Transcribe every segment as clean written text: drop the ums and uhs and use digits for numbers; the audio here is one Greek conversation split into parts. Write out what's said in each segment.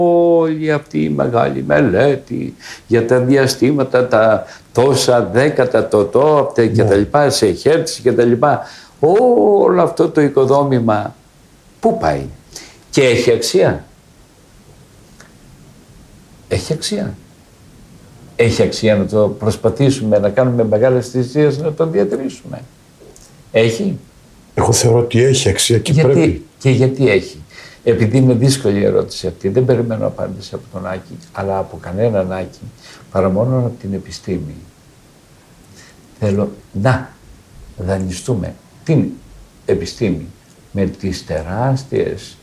Όλη αυτή η μεγάλη μελέτη για τα διαστήματα, τα τόσα δέκατα και τα λοιπά, σε χέρτς και τα λοιπά, όλο αυτό το οικοδόμημα πού πάει και έχει αξία? Έχει αξία. Έχει αξία να το προσπαθήσουμε, να κάνουμε μεγάλες θυσίες, να το διατηρήσουμε? Έχει. Εγώ θεωρώ ότι έχει αξία και πρέπει. Και γιατί έχει? Επειδή είναι δύσκολη η ερώτηση αυτή, δεν περιμένω απάντηση από τον Άκη, αλλά από κανέναν Άκη, παρά μόνο από την επιστήμη. Θέλω να δανειστούμε την επιστήμη με τις τεράστιες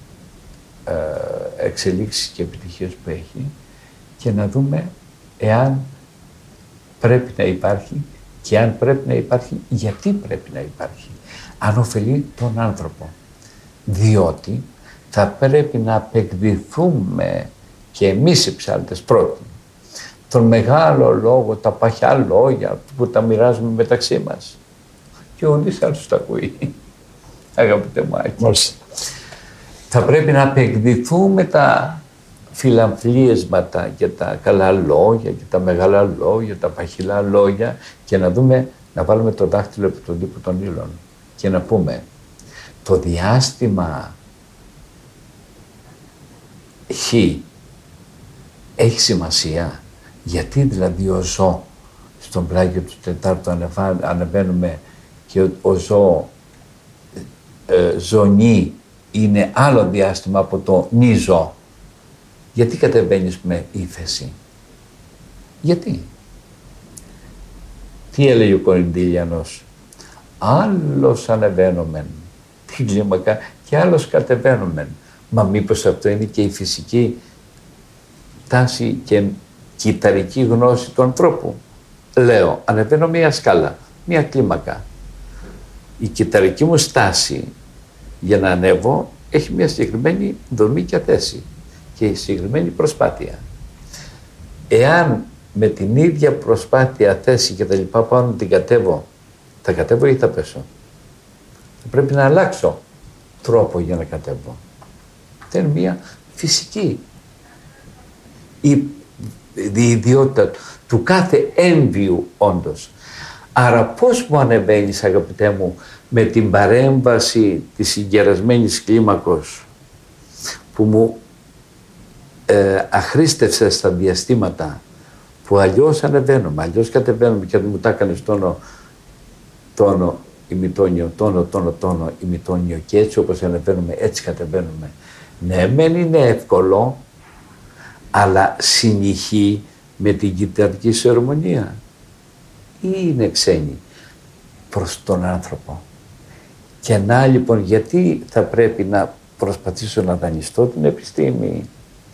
εξελίξεις και επιτυχίες που έχει και να δούμε εάν πρέπει να υπάρχει και αν πρέπει να υπάρχει, γιατί πρέπει να υπάρχει, αν ωφελεί τον άνθρωπο. Διότι θα πρέπει να απεκδηθούμε και εμείς οι ψάλτες πρώτοι τον μεγάλο λόγο, τα παχιά λόγια που τα μοιράζουμε μεταξύ μας. Και ο Νης άλλος τα ακούει, αγαπητέ μου Άκη. Θα πρέπει να απεκδηθούμε τα φιλαμφλίεσματα και τα καλά λόγια και τα μεγάλα λόγια, τα παχυλά λόγια και να δούμε, να βάλουμε το δάχτυλο επί τον τύπο των ύλων και να πούμε το διάστημα Χ έχει σημασία. Γιατί δηλαδή ο Ζω στον πλάγιο του Τετάρτου ανεβαίνουμε και ο Ζω Ζωνή είναι άλλο διάστημα από το Νιζω? Γιατί κατεβαίνεις με ύφεση? Γιατί? Τι έλεγε ο Κορινθήλιανος? Άλλος ανεβαίνομεν την κλίμακα και άλλος κατεβαίνομεν. Μα μήπως αυτό είναι και η φυσική τάση και κυταρική γνώση του ανθρώπου? Λέω, ανεβαίνω μία σκάλα, μία κλίμακα. Η κυταρική μου στάση για να ανέβω έχει μια συγκεκριμένη δομή και θέση και συγκεκριμένη προσπάθεια. Εάν με την ίδια προσπάθεια, θέση και τα λοιπά πάω να την κατέβω, θα κατέβω ή θα πέσω? Θα πρέπει να αλλάξω τρόπο για να κατέβω. Αυτό είναι μια φυσική η ιδιότητα του κάθε έμβιου όντως. Άρα πώς μου ανεβαίνεις, αγαπητέ μου, με την παρέμβαση της συγκερασμένης κλίμακος που μου αχρήστευσε στα διαστήματα που αλλιώς ανεβαίνουμε, αλλιώς κατεβαίνουμε και μου τα έκανες τόνο, ημιτόνιο, τόνο, ημιτόνιο και έτσι όπως ανεβαίνουμε έτσι κατεβαίνουμε. Ναι, μεν είναι εύκολο, αλλά συνηχεί με την κυταρική σου ερμονία ή είναι ξένη προς τον άνθρωπο? Και να λοιπόν, γιατί θα πρέπει να προσπαθήσω να δανειστώ την επιστήμη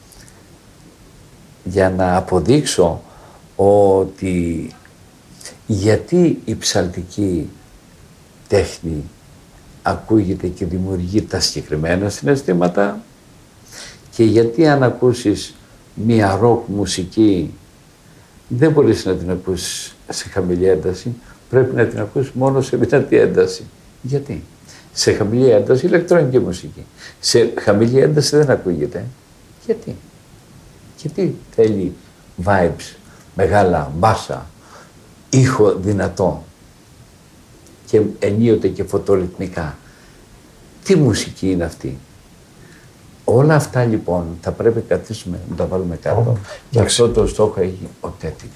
για να αποδείξω ότι γιατί η ψαλτική τέχνη ακούγεται και δημιουργεί τα συγκεκριμένα συναισθήματα και γιατί αν ακούσεις μία ροκ μουσική δεν μπορείς να την ακούσεις σε χαμηλή ένταση, πρέπει να την ακούσεις μόνο σε δυνατή ένταση. Γιατί? Σε χαμηλή ένταση ηλεκτρονική μουσική, σε χαμηλή ένταση δεν ακούγεται. Γιατί? Γιατί θέλει vibes, μεγάλα, μπάσα, ήχο δυνατό και ενίοτε και φωτορυθμικά. Τι μουσική είναι αυτή? Όλα αυτά λοιπόν θα πρέπει να καθίσουμε να τα βάλουμε κάτω και αυτό το στόχο έχει ο Τέτιξ.